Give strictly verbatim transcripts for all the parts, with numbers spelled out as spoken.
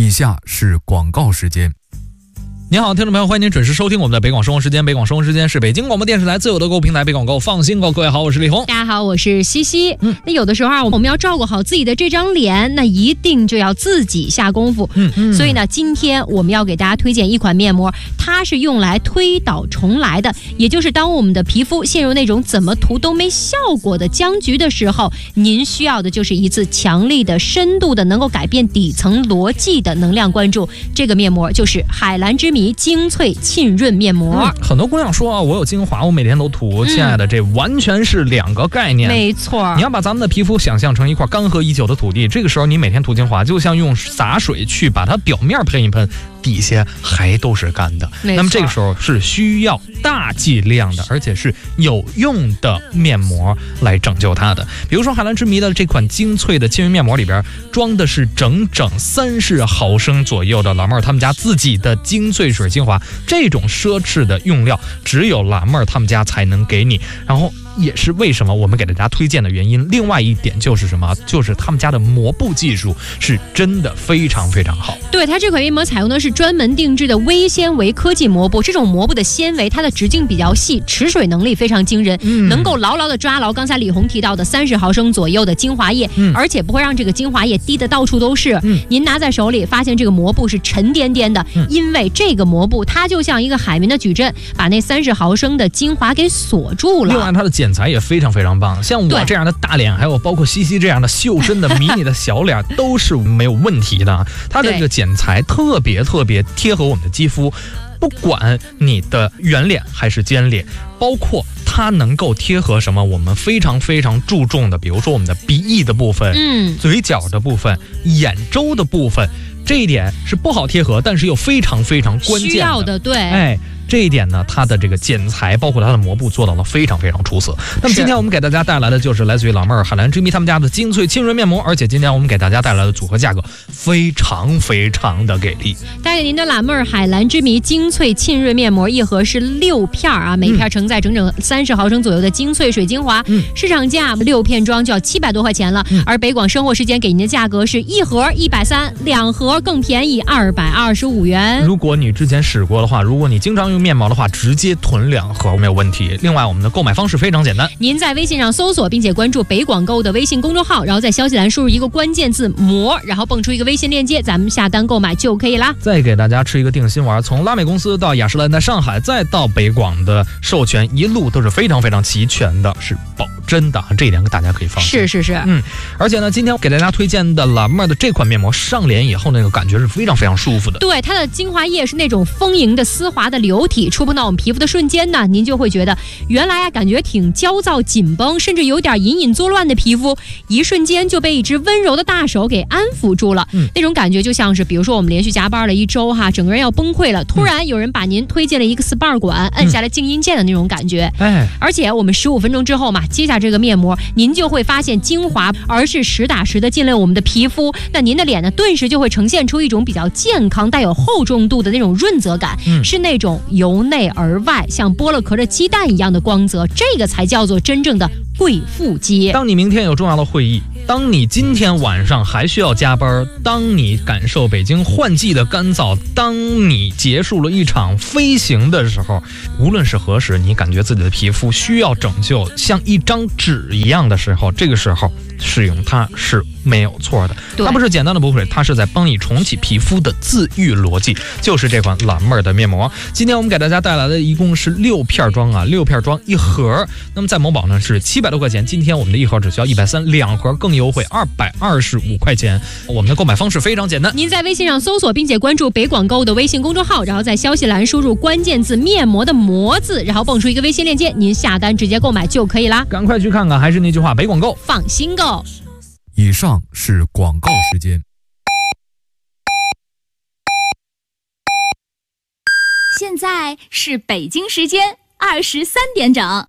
以下是广告时间。 您好，听众朋友，欢迎您准时收听我们的北广生活时间。北广生活时间是北京广播电视台自有的购物平台北广购，放心购。各位好，我是李红。 大家好，我是西西。 嗯， 那有的时候啊，我们要照顾好自己的这张脸，那一定就要自己下功夫。 嗯嗯。 所以呢，今天我们要给大家推荐一款面膜，它是用来推倒重来的，也就是当我们的皮肤陷入那种怎么涂都没效果的僵局的时候，您需要的就是一次强力的、深度的、能够改变底层逻辑的能量关注。这个面膜就是海蓝之谜精粹沁润面膜。 嗯、很多姑娘说啊，我有精华，我每天都涂。亲爱的，这完全是两个概念。 没错， 你要把咱们的皮肤想象成一块干涸已久的土地，这个时候你每天涂精华，就像用洒水去把它表面喷一喷，底下还都是干的。那么这个时候是需要大剂量的，而且是有用的面膜来拯救它的。比如说海蓝之谜的这款精粹的沁润面膜里边装的是整整三十毫升左右的老妹儿他们家自己的精粹水精华，这种奢侈的用料只有老妹儿他们家才能给你。然后也是为什么我们给大家推荐的原因。另外一点就是什么？就是他们家的膜布技术是真的非常非常好。 对，它这款面膜采用的是专门定制的微纤维科技膜布，这种膜布的纤维它的直径比较细，持水能力非常惊人，嗯、能够牢牢的抓牢刚才李红提到的三十毫升左右的精华液，嗯、而且不会让这个精华液滴得到处都是。嗯、您拿在手里发现这个膜布是沉甸甸的，嗯、因为这个膜布它就像一个海绵的矩阵，把那三十毫升的精华给锁住了。 另外它的剪裁也非常非常棒，像我这样的大脸，还有包括西西这样的秀身的迷你的小脸都是没有问题的。它的这个剪裁特别特别贴合我们的肌肤，不管你的圆脸还是尖脸，包括它能够贴合什么我们非常非常注重的，比如说我们的鼻翼的部分，嗯，嘴角的部分，眼周的部分，这一点是不好贴合，但是又非常非常关键的， 需要的，对， 哎。这一点呢，它的这个剪裁包括它的膜布做到了非常非常出色。那么今天我们给大家带来的就是来自于老妹儿海蓝之谜他们家的精粹沁润面膜，而且今天我们给大家带来的组合价格非常非常的给力。 带给您的老妹儿海蓝之谜精粹沁润面膜一盒是六片啊，每片承载整整三十毫升左右的精粹水精华，嗯、市场价六片装就要七百多块钱了，嗯、而北广生活时间给您的价格是一盒一百三，两盒更便宜二百二十五元。 如果你之前使过的话，如果你经常用面膜的话，直接囤两盒没有问题。另外我们的购买方式非常简单， 您在微信上搜索并且关注北广购的微信公众号，然后在消息栏输入一个关键字膜，然后蹦出一个微信链接，咱们下单购买就可以啦。 再给大家吃一个定心丸，从拉美公司到雅诗兰黛上海再到北广的授权一路都是非常非常齐全的，是保真的，这一点大家可以放心。 是是是， 嗯，而且呢，今天给大家推荐的老妹儿的这款面膜上脸以后那个感觉是非常非常舒服的。 对，它的精华液是那种丰盈的丝滑的流体，触碰到我们皮肤的瞬间呢，您就会觉得原来啊感觉挺焦躁紧绷，甚至有点隐隐作乱的皮肤，一瞬间就被一只温柔的大手给安抚住了。嗯、那种感觉就像是，比如说我们连续加班了一周哈，整个人要崩溃了，突然有人把您推进了一个 S P A 馆，摁下来静音键的那种感觉。哎，而且我们十五分钟之后嘛，接下这个面膜，您就会发现精华而是实打实的进了我们的皮肤，那您的脸呢，顿时就会呈现出一种比较健康、带有厚重度的那种润泽感，嗯、是那种由内而外，像剥了壳的鸡蛋一样的光泽，这个才叫做真正的贵妇肌。 当你明天有重要的会议，当你今天晚上还需要加班，当你感受北京换季的干燥，当你结束了一场飞行的时候，无论是何时，你感觉自己的皮肤需要拯救，像一张纸一样的时候，这个时候使用它是没有错的。它不是简单的补水，它是在帮你重启皮肤的自愈逻辑，就是这款老妹儿的面膜。今天我们给大家带来的一共是六片装啊，六片装一盒。那么在某宝呢是七百多块钱，今天我们的一盒只需要一百三，两盒更优惠二百二十五块钱。我们的购买方式非常简单， 您在微信上搜索并且关注北广购的微信公众号，然后在消息栏输入关键字面膜的膜字，然后蹦出一个微信链接，您下单直接购买就可以啦。 赶快去看看，还是那句话，北广购放心购。 以上是广告时间。 现在是北京时间二十三点整。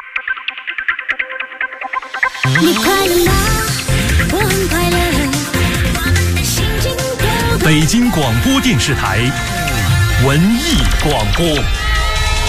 你快乐吗？我很快乐。心情多。 北京广播电视台文艺广播。